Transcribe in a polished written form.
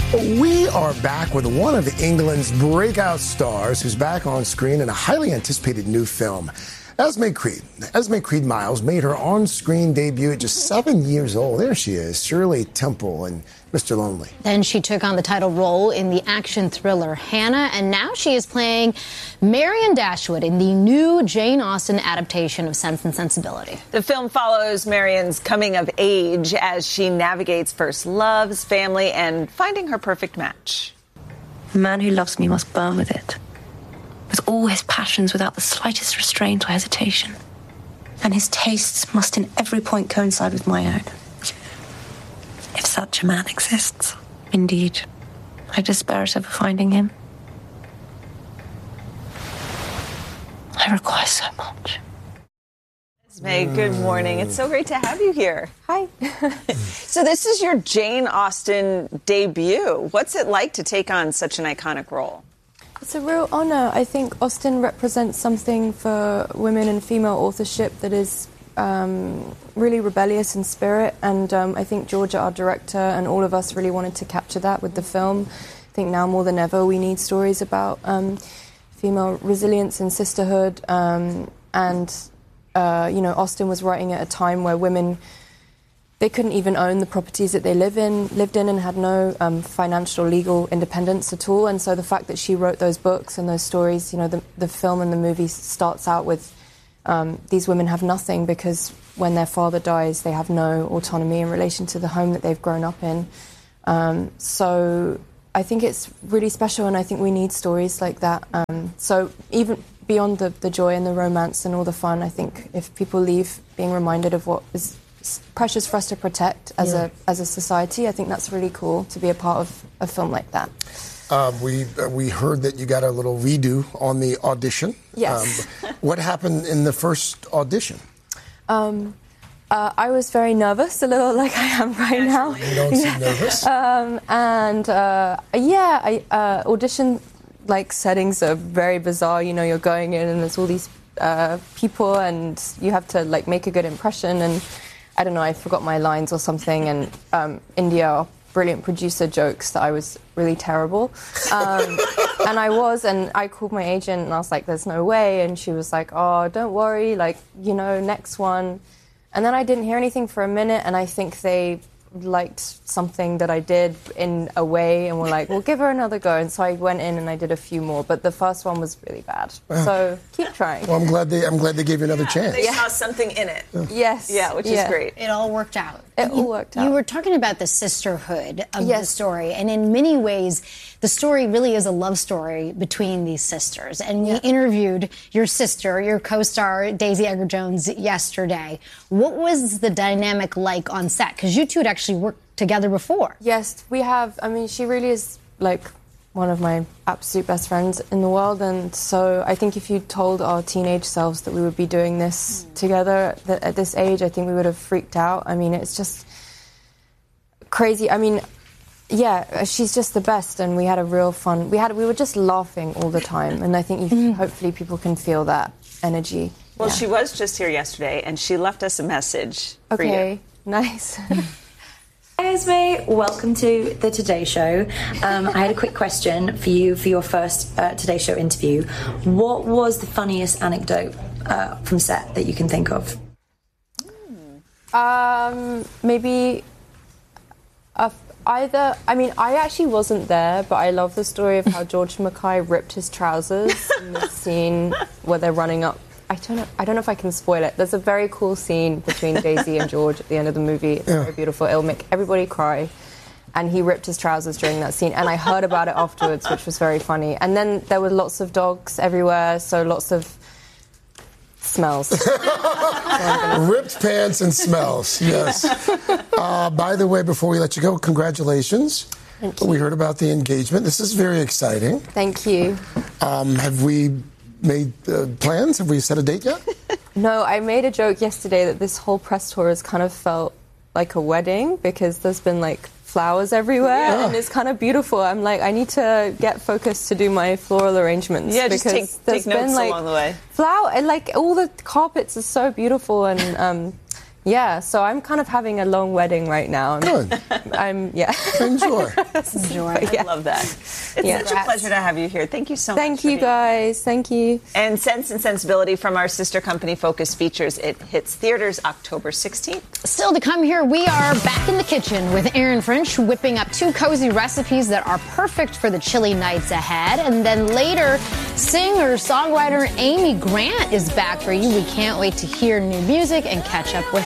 We are back with one of England's breakout stars who's back on screen in a highly anticipated new film. Esme Creed. Esme Creed Miles made her on-screen debut at just 7 years old. There she is, Shirley Temple and Mr. Lonely. Then she took on the title role in the action thriller Hannah, and now she is playing Marian Dashwood in the new Jane Austen adaptation of Sense and Sensibility. The film follows Marian's coming of age as she navigates first loves, family, and finding her perfect match. The man who loves me must burn with it, with all his passions without the slightest restraint or hesitation. And his tastes must in every point coincide with my own. If such a man exists, indeed, I despair at ever finding him. I require so much. Esme, good morning. It's so great to have you here. Hi. So this is your Jane Austen debut. What's it like to take on such an iconic role? It's a real honour. I think Austen represents something for women and female authorship that is really rebellious in spirit, and I think Georgia, our director, and all of us really wanted to capture that with the film. I think now more than ever we need stories about female resilience and sisterhood, and Austen was writing at a time where women, they couldn't even own the properties that they lived in and had no financial, legal independence at all. And so the fact that she wrote those books and those stories, the film and the movie starts out with these women have nothing because when their father dies, they have no autonomy in relation to the home that they've grown up in. So I think it's really special, and I think we need stories like that. So even beyond the joy and the romance and all the fun, I think if people leave being reminded of what is precious for us to protect as a society, I think that's really cool to be a part of a film like that. We heard that you got a little redo on the audition. Yes. What happened in the first audition? I was very nervous, a little like I am right now. You don't seem nervous. Audition settings are very bizarre. You're going in and there's all these people and you have to make a good impression, and I don't know, I forgot my lines or something, and India, our brilliant producer, jokes that I was really terrible. And I called my agent and I was like, there's no way. And she was like, oh, don't worry, next one. And then I didn't hear anything for a minute, and I think they liked something that I did in a way and were like, we'll give her another go. And so I went in and I did a few more, but the first one was really bad. So keep trying. Well, I'm glad they gave you another chance. They saw something in it. Yes. Yeah, which is great. It all worked out. All worked out. You were talking about the sisterhood of the story, and in many ways, the story really is a love story between these sisters. And we interviewed your sister, your co-star, Daisy Edgar-Jones, yesterday. What was the dynamic like on set? Because you two had actually worked together before. Yes, we have. I mean, she really is one of my absolute best friends in the world, and so I think if you told our teenage selves that we would be doing this together at this age, I think we would have freaked out. I mean, it's just crazy. I mean, yeah, she's just the best, and we had a real fun. We were just laughing all the time, and I think hopefully people can feel that energy. Well, she was just here yesterday, and she left us a message for you. Okay, nice. Hi Esme, welcome to the Today Show. I had a quick question for you for your first Today Show interview. What was the funniest anecdote from set that you can think of? Maybe either. I mean, I actually wasn't there, but I love the story of how George Mackay ripped his trousers in the scene where they're running up. I don't know if I can spoil it. There's a very cool scene between Daisy and George at the end of the movie. It's very beautiful. It'll make everybody cry. And he ripped his trousers during that scene. And I heard about it afterwards, which was very funny. And then there were lots of dogs everywhere, so lots of smells. Ripped pants and smells, yes. By the way, before we let you go, congratulations. Thank you. We heard about the engagement. This is very exciting. Thank you. Have we made plans? Have we set a date yet? No, I made a joke yesterday that this whole press tour has kind of felt like a wedding because there's been flowers everywhere and it's kind of beautiful. I'm like, I need to get focused to do my floral arrangements. Yeah, because just take notes along the way. Flower, all the carpets are so beautiful, and Yeah, so I'm kind of having a long wedding right now. Good. Enjoy. I love that. It's such a pleasure to have you here. Thank you so much. Thank you, guys. Thank you. And Sense and Sensibility from our sister company Focus Features. It hits theaters October 16th. Still to come here, we are back in the kitchen with Aaron French whipping up 2 cozy recipes that are perfect for the chilly nights ahead. And then later, singer-songwriter Amy Grant is back for you. We can't wait to hear new music and catch up with